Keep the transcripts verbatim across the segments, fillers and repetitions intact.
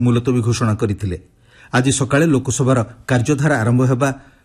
मुलतवी घोषणा करथिले। आज सकाळे लोकसभार कार्यधारा आरंभ हेबा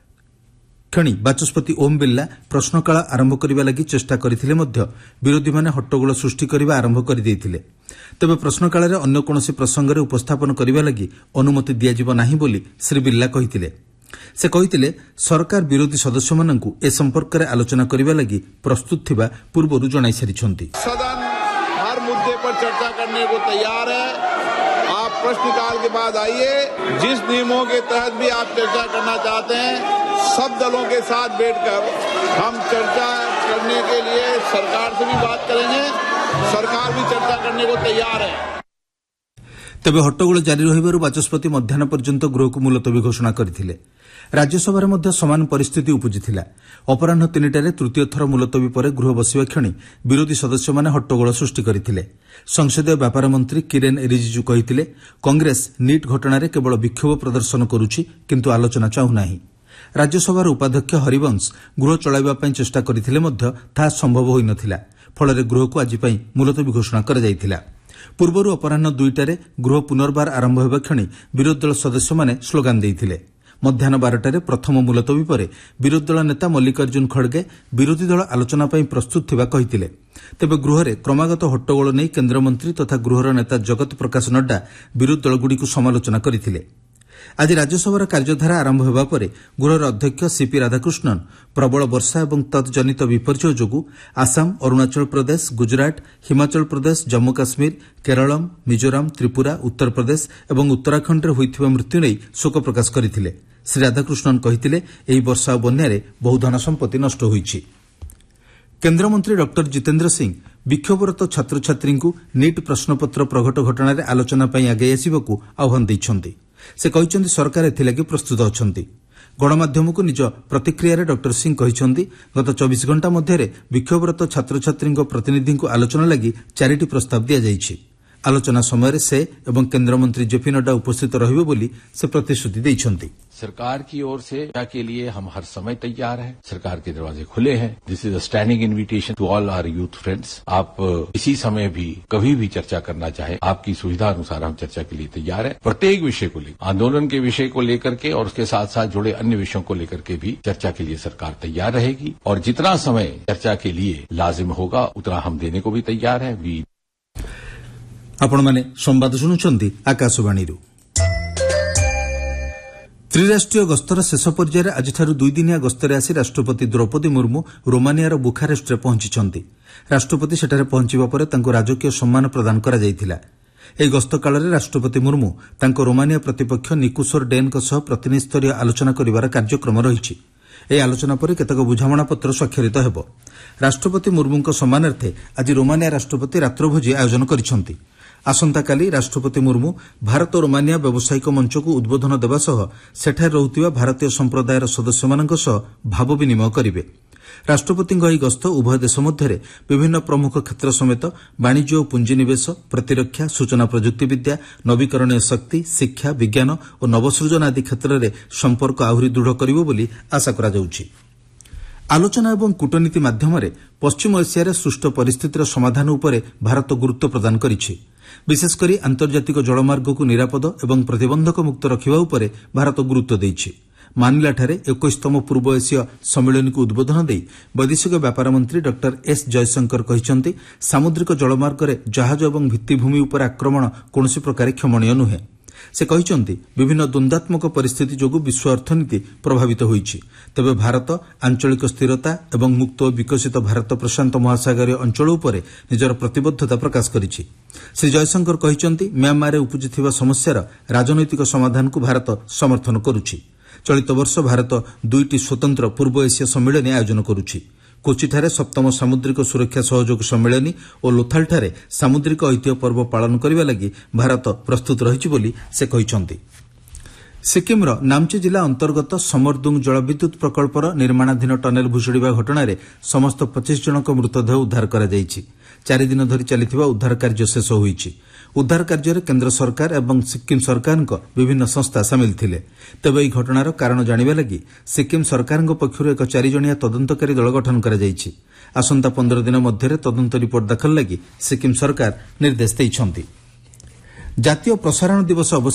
क्षणी बाचस्पति ओम बिर्ला प्रश्नकाल आरंभ करने लगी चेष्टा करथिले मध्य विरोधी माने हट्टगोल सृष्टि करने आरंभ कर देथिले। तेबे प्रश्नकाल रे अन्य कोनोसी प्रसंग रे उपस्थापन करने लगी अनुमति दियाजिबो नाही बोली श्री बिर्ला कहिथिले। से कहिथिले सरकार विरोधी सदस्य माननकु ए संपर्क रे आलोचना करने लगी प्रस्तुत थिबा पूर्वरु जणाई सारिछंती। सदन हर मुद्दे पर चर्चा करने को तैयार है। आप प्रश्नकाल के बाद आइए, जिस नियमों के तहत भी आप चर्चा करना चाहते हैं सब दलों के साथ बैठकर हम चर्चा करने के लिए सरकार से भी बात करेंगे। सरकार भी चर्चा करने को तैयार है। तेबे हट्टगोल जारी रहिबारु बाचस्पति मध्याह्न पर्यंत गृह को मुलतवी घोषणा करथिले। राज्यसभा मध्य समान परिस्थिति उपजिथिला। अपराह्न तीनटारे तृतीय थर मुलतवी पर गृह बसिबा क्षणी विरोधी सदस्य माने हट्टगोल सृष्टि करथिले। संसदीय व्यापार मंत्री किरेन रिजिजू कहिथिले कांग्रेस नीट घटना केवल विक्षोभ प्रदर्शन करुछि किंतु आलोचना चाहू नाही। राज्यसभार उपाध्यक्ष हरिवंश गृह चलाइबा पई चेष्टा करथिले मध्य ता संभव होई नथिला। फଳରେ गृहକୁ ଆଜି ପାଇଁ ମୁଲତବୀ ଘୋଷଣା କରାଯାଇଥିଲା। ପୂର୍ବରୁ ଅପରାହ୍ନ ଦୁଇଟାରେ ଗୃହ ପୁନର୍ବାର ଆରମ୍ଭ ହେବା କ୍ଷଣି ବିରୋଧୀ ଦଳ ସଦସ୍ୟମାନେ ସ୍ଲୋଗାନ ଦେଇଥିଲେ। ମଧ୍ୟାହ୍ନ ବାରଟାରେ ପ୍ରଥମ ମୁଲତବୀ ପରେ ବିରୋଧୀ ଦଳ ନେତା ମଲ୍ଲିକାର୍ଜୁନ ଖଡଗେ ବିରୋଧୀ ଦଳ ଆଲୋଚନା ପାଇଁ ପ୍ରସ୍ତୁତ ଥିବା କହିଥିଲେ। ତେବେ ଗୃହରେ କ୍ରମାଗତ ହଟ୍ଟଗୋଳ ନେଇ କେନ୍ଦ୍ରମନ୍ତ୍ରୀ ତଥା ଗୃହର ନେତା ଜଗତ ପ୍ରକାଶ ନଡ୍ଡା ବିରୋଧୀ ଦଳଗୁଡ଼ିକୁ ସମାଲୋଚନା କରିଥିଲେ। आज राज्यसभार कार्यधारा आरंभ होगा पर गृहर अध्यक्ष सीपी राधाकृष्णन प्रबल वर्षा और तत्जनित विपर्यय जोगु आसाम, अरुणाचल प्रदेश, गुजरात, हिमाचल प्रदेश, जम्मू काश्मीर, केरलम, मिजोराम, त्रिपुरा, उत्तर प्रदेश और उत्तराखंड में होइथिबा मृत्यु नहीं शोक प्रकाश करथिले। श्री राधाकृष्णन कहिथिले एही वर्षा और बन्यारे बहु धन संपत्ति नष्ट होईछि। केन्द्रमंत्री डॉक्टर जितेन्द्र सिंह विक्षोभरत छात्र छात्री नीट प्रश्नपत्र प्रघट घटना आलोचना आगे आसवाक आह्वान देइछन्ति। से कहिछन्ति सरकार एथिलागि प्रस्तुत अछन्ति। गणमाध्यम को निज प्रतिक्रिया डॉक्टर सिंह कहिछन्ति गत चौबीस घंटा मध्य विक्षोभरत छात्र छात्री प्रतिनिधि आलोचना लगी चारिटी प्रस्ताव दिया जाइछि। आलोचना समय से एवं केन्द्रमंत्री जेपी नड्डा उपस्थित रहिबे बोली से प्रतिश्रुति दैछन्ति। सरकार की ओर से चर्चा के लिए हम हर समय तैयार हैं। सरकार के दरवाजे खुले हैं। This is a standing invitation to all our youth friends. आप इसी समय भी कभी भी चर्चा करना चाहे आपकी सुविधा अनुसार हम चर्चा के लिए तैयार हैं। प्रत्येक विषय को लेकर, आंदोलन के विषय को लेकर के और उसके साथ साथ जुड़े अन्य विषयों को लेकर के भी चर्चा के लिए सरकार तैयार रहेगी और जितना समय चर्चा के लिए लाजिम होगा उतना हम देने को भी तैयार है। वी आपण माने संवाद शुणुछन्ति आकाशवाणी। त्रिराष्ट्रीय गस्तर शेष पर्यायर आज दुई दिनिया गस्तर आसी राष्ट्रपति द्रौपदी मुर्मू रोमानियार बुखारेस्टरे पहुंचिछन्ति। राष्ट्रपति सेठारे पहुंचिबा परे तांको राजकीय सम्मान प्रदान करा जायथिला। एही गस्त काଳରେ राष्ट्रपति मुर्मू तांको रोमानिया प्रतिपक्ष निकुसोर डेनଙ୍କ सह प्रतिनिधि स्तरीय आलोचना करिवार कार्यक्रम रहिछि। ଏହି ଆଲୋଚନା ପରେ କେତେକ ବୁଝାମଣାପତ୍ର ସ୍ୱାକ୍ଷରିତ ହେବ। ରାଷ୍ଟ୍ରପତି ମୁର୍ମୁଙ୍କ ସମ୍ମାନାର୍ଥେ ଆଜି ରୋମାନିଆ ରାଷ୍ଟ୍ରପତି ରାତ୍ରଭୋଜି ଆୟୋଜନ କରିଛନ୍ତି। ଆସନ୍ତାକାଲି ରାଷ୍ଟ୍ରପତି ମୁର୍ମୁ ଭାରତ ରୋମାନିଆ ବ୍ୟବସାୟିକ ମଞ୍ଚକୁ ଉଦ୍ବୋଧନ ଦେବା ସହ ସେଠାରେ ରହୁଥିବା ଭାରତୀୟ ସମ୍ପ୍ରଦାୟର ସଦସ୍ୟମାନଙ୍କ ସହ ଭାବ ବିନିମୟ କରିବେ। ରାଷ୍ଟ୍ରପତିଙ୍କ ଏହି ଗସ୍ତ ଉଭୟ ଦେଶ ମଧ୍ୟରେ ବିଭିନ୍ନ ପ୍ରମୁଖ କ୍ଷେତ୍ର ସମେତ ବାଣିଜ୍ୟ ଓ ପୁଞ୍ଜିନିବେଶ, ପ୍ରତିରକ୍ଷା, ସୂଚନା ପ୍ରଯୁକ୍ତିବିଦ୍ୟା, ନବୀକରଣୀୟ ଶକ୍ତି, ଶିକ୍ଷା, ବିଜ୍ଞାନ ଓ ନବସୃଜନ ଆଦି କ୍ଷେତ୍ରରେ ସମ୍ପର୍କ ଆହୁରି ଦୃଢ଼ କରିବ ବୋଲି ଆଶା କରାଯାଉଛି। ଆଲୋଚନା ଏବଂ କୂଟନୀତି ମାଧ୍ୟମରେ ପଶ୍ଚିମ ଏସିଆରେ ସୃଷ୍ଟ ପରିସ୍ଥିତିର ସମାଧାନ ଉପରେ ଭାରତ ଗୁରୁତ୍ୱ ପ୍ରଦାନ କରିଛି। ବିଶେଷକରି ଆନ୍ତର୍ଜାତିକ ଜଳମାର୍ଗକୁ ନିରାପଦ ଏବଂ ପ୍ରତିବନ୍ଧକ ମୁକ୍ତ ରଖିବା ଉପରେ ଭାରତ ଗୁରୁତ୍ୱ ଦେଇଛି। ମାନିଲାଠାରେ ଏକୋଇଶତମ ପୂର୍ବ ଏସୀୟ ସମ୍ମିଳନୀକୁ ଉଦ୍ବୋଧନ ଦେଇ ବୈଦେଶିକ ବ୍ୟାପାର ମନ୍ତ୍ରୀ ଡକ୍ଟର ଏସ୍ ଜୟଶଙ୍କର କହିଛନ୍ତି ସାମୁଦ୍ରିକ ଜଳମାର୍ଗରେ ଜାହାଜ ଏବଂ ଭିତ୍ତିଭୂମି ଉପରେ ଆକ୍ରମଣ କୌଣସି ପ୍ରକାର କ୍ଷମଣୀୟ ନୁହେଁ। ସେ କହିଛନ୍ତି ବିଭିନ୍ନ ଦ୍ୱନ୍ଦ୍ୱାତ୍ମକ ପରିସ୍ଥିତି ଯୋଗୁଁ ବିଶ୍ୱ ଅର୍ଥନୀତି ପ୍ରଭାବିତ ହୋଇଛି। ତେବେ ଭାରତ ଆଞ୍ଚଳିକ ସ୍ଥିରତା ଏବଂ ମୁକ୍ତ ଓ ବିକଶିତ ଭାରତ ପ୍ରଶାନ୍ତ ମହାସାଗରୀୟ ଅଞ୍ଚଳ ଉପରେ ନିଜର ପ୍ରତିବଦ୍ଧତା ପ୍ରକାଶ କରିଛି। ଶ୍ରୀ ଜୟଶଙ୍କର କହିଛନ୍ତି म्यांमाରରେ ଉପୁଜିଥିବା ସମସ୍ୟାର ରାଜନୈତିକ ସମାଧାନକୁ ଭାରତ ସମର୍ଥନ କରୁଛି। ଚଳିତ ବର୍ଷ ଭାରତ ଦୁଇଟି ସ୍ୱତନ୍ତ୍ର ପୂର୍ବ ଏସୀୟ ସମ୍ମିଳନୀ ଆୟୋଜନ କରୁଛି। କୋଚିଠାରେ ସପ୍ତମ ସାମୁଦ୍ରିକ ସୁରକ୍ଷା ସହଯୋଗ ସମ୍ମିଳନୀ ଓ ଲୋଥାଲଠାରେ ସାମୁଦ୍ରିକ ଐତିହ୍ୟ ପର୍ବ ପାଳନ କରିବା ଲାଗି ଭାରତ ପ୍ରସ୍ତୁତ ରହିଛି ବୋଲି ସେ କହିଛନ୍ତି। ସିକ୍କିମର ନାମ୍ଚି ଜିଲ୍ଲା ଅନ୍ତର୍ଗତ ସମରଦୁଙ୍ଗ ଜଳବିଦ୍ୟୁତ ପ୍ରକଳ୍ପର ନିର୍ମାଣାଧୀନ ଟନେଲ ଭୁଷୁଡ଼ିବା ଘଟଣାରେ ସମସ୍ତ ପଚିଶ ଜଣଙ୍କ ମୃତଦେହ ଉଦ୍ଧାର କରାଯାଇଛି। ଚାରିଦିନ ଧରି ଚାଲିଥିବା ଉଦ୍ଧାର କାର୍ଯ୍ୟ ଶେଷ ହୋଇଛି। ଉଦ୍ଧାର କାର୍ଯ୍ୟରେ କେନ୍ଦ୍ର ସରକାର ଏବଂ ସିକ୍କିମ ସରକାରଙ୍କ ବିଭିନ୍ନ ସଂସ୍ଥା ସାମିଲ ଥିଲେ। ତେବେ ଏହି ଘଟଣାର କାରଣ ଜାଣିବା ଲାଗି ସିକ୍କିମ ସରକାରଙ୍କ ପକ୍ଷରୁ ଏକ ଚାରିଜଣିଆ ତଦନ୍ତକାରୀ ଦଳ ଗଠନ କରାଯାଇଛି। ଆସନ୍ତା ପନ୍ଦର ଦିନ ମଧ୍ୟରେ ତଦନ୍ତ ରିପୋର୍ଟ ଦାଖଲ ଲାଗି ସିକ୍କିମ ସରକାର ନିର୍ଦ୍ଦେଶ ଦେଇଛନ୍ତି। ଜାତୀୟ ପ୍ରସାରଣ ଦିବସ